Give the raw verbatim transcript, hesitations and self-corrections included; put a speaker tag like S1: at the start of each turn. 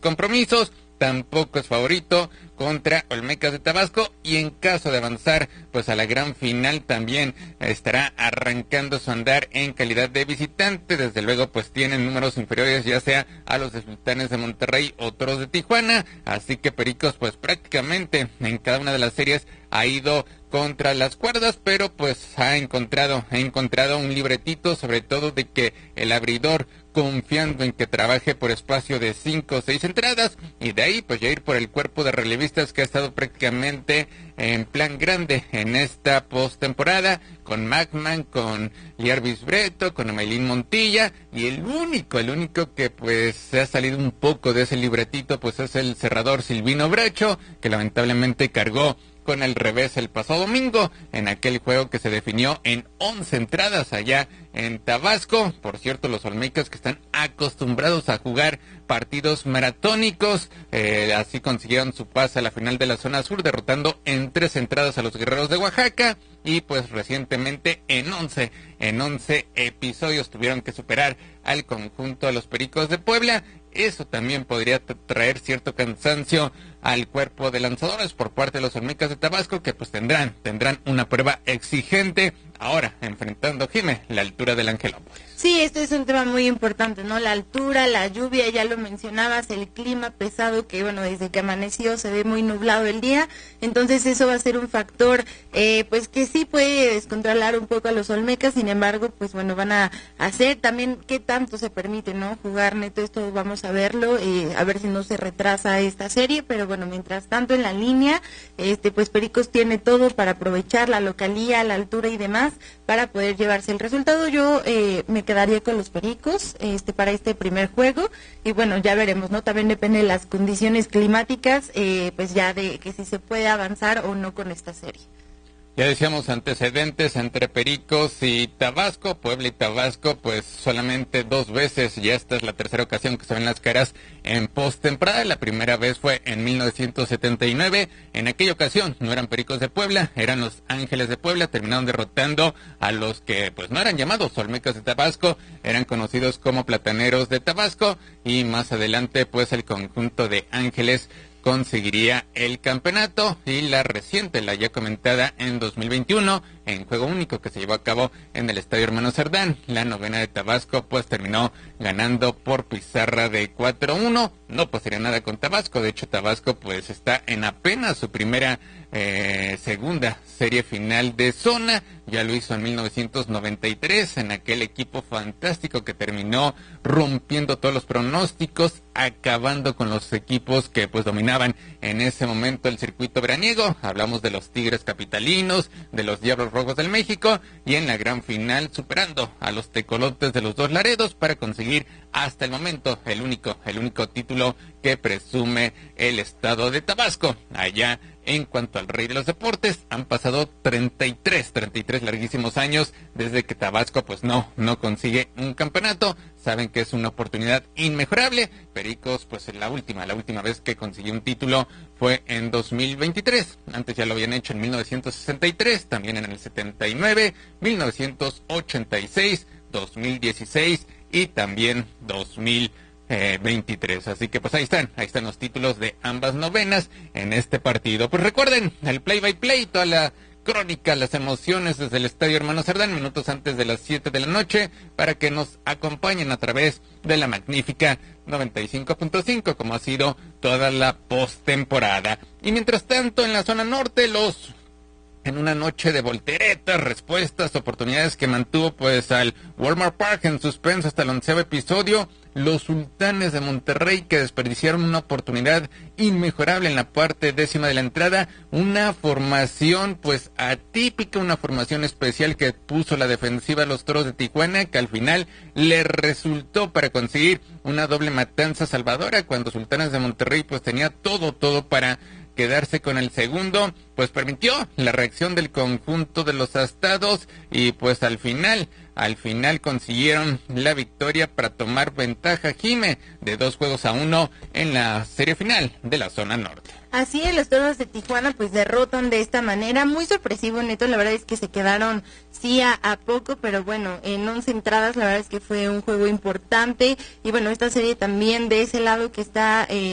S1: compromisos. Tampoco es favorito contra Olmecas de Tabasco, y en caso de avanzar pues a la gran final también estará arrancando su andar en calidad de visitante. Desde luego pues tienen números inferiores ya sea a los de Sultanes de Monterrey o Toros de Tijuana, así que Pericos pues prácticamente en cada una de las series ha ido contra las cuerdas, pero pues ha encontrado, ha encontrado un libretito, sobre todo de que el abridor, confiando en que trabaje por espacio de cinco o seis entradas, y de ahí pues ya ir por el cuerpo de relevistas que ha estado prácticamente en plan grande en esta postemporada, con Macman, con Liarvis Breto, con Amailín Montilla, y el único, el único que pues se ha salido un poco de ese libretito pues es el cerrador Silvino Bracho, que lamentablemente cargó con el revés el pasado domingo en aquel juego que se definió en once entradas allá en Tabasco. Por cierto, los olmecas que están acostumbrados a jugar partidos maratónicos, eh, así consiguieron su pase a la final de la zona sur, derrotando en tres entradas a los Guerreros de Oaxaca, y pues recientemente en once, en once episodios tuvieron que superar al conjunto de los Pericos de Puebla. Eso también podría traer cierto cansancio al cuerpo de lanzadores por parte de los Olmecas de Tabasco, que pues tendrán, tendrán una prueba exigente ahora enfrentando, Jime, la altura del Angelópolis.
S2: Sí, este es un tema muy importante, ¿no? La altura, la lluvia, ya lo mencionabas, el clima pesado que, bueno, desde que amaneció se ve muy nublado el día, entonces eso va a ser un factor, eh, pues que sí puede descontrolar un poco a los Olmecas, sin embargo, pues bueno, van a hacer también qué tanto se permite, ¿no? Jugar neto, esto vamos a verlo, eh, a ver si no se retrasa esta serie, pero bueno, mientras tanto en la línea, este, pues Pericos tiene todo para aprovechar la localía, la altura y demás, para poder llevarse el resultado. Yo eh, me quedaría con los Pericos este para este primer juego, y bueno, ya veremos, ¿no? También depende de las condiciones climáticas, eh, pues ya de que si se puede avanzar o no con esta serie.
S1: Ya decíamos antecedentes entre Pericos y Tabasco, Puebla y Tabasco, pues solamente dos veces, y esta es la tercera ocasión que se ven las caras en postemporada. La primera vez fue en mil novecientos setenta y nueve, en aquella ocasión no eran Pericos de Puebla, eran los Ángeles de Puebla, terminaron derrotando a los que pues no eran llamados Olmecas de Tabasco, eran conocidos como Plataneros de Tabasco, y más adelante pues el conjunto de Ángeles conseguiría el campeonato, y la reciente, la ya comentada en dos mil veintiuno, en juego único que se llevó a cabo en el Estadio Hermano Cerdán, la novena de Tabasco pues terminó ganando por pizarra de cuatro a uno. No pasaría nada con Tabasco, de hecho Tabasco pues está en apenas su primera eh, segunda serie final de zona, ya lo hizo en mil novecientos noventa y tres, en aquel equipo fantástico que terminó rompiendo todos los pronósticos, acabando con los equipos que pues dominaban en ese momento el circuito veraniego. Hablamos de los Tigres Capitalinos, de los Diablos Rojos del México, y en la gran final superando a los Tecolotes de los Dos Laredos para conseguir hasta el momento el único, el único título que presume el estado de Tabasco. Allá en cuanto al rey de los deportes, han pasado treinta y tres, treinta y tres larguísimos años desde que Tabasco pues no, no consigue un campeonato. Saben que es una oportunidad inmejorable. Pericos pues la última, la última vez que consiguió un título fue en dos mil veintitrés. Antes ya lo habían hecho en mil novecientos sesenta y tres, también en el setenta y nueve, mil novecientos ochenta y seis, dos mil dieciséis y también dos mil veintitrés. Así que pues ahí están, ahí están los títulos de ambas novenas en este partido. Pues recuerden, el play by play, toda la crónica, las emociones desde el Estadio Hermano Cerdán, minutos antes de las siete de la noche, para que nos acompañen a través de la magnífica noventa y cinco punto cinco, como ha sido toda la postemporada. Y mientras tanto, en la zona norte, los en una noche de volteretas, respuestas, oportunidades que mantuvo pues al Walmart Park en suspenso hasta el onceavo episodio, los Sultanes de Monterrey, que desperdiciaron una oportunidad inmejorable en la parte décima de la entrada, una formación pues atípica, una formación especial que puso la defensiva a los Toros de Tijuana, que al final le resultó para conseguir una doble matanza salvadora, cuando Sultanes de Monterrey pues tenía todo, todo para quedarse con el segundo, pues permitió la reacción del conjunto de los astados, y pues al final, al final consiguieron la victoria para tomar ventaja, Jime, de dos juegos a uno en la serie final de la zona norte.
S2: Así es, los Toros de Tijuana pues derrotan de esta manera, muy sorpresivo, Neto, la verdad es que se quedaron sí a, a poco, pero bueno, en once entradas la verdad es que fue un juego importante, y bueno, esta serie también de ese lado que está eh,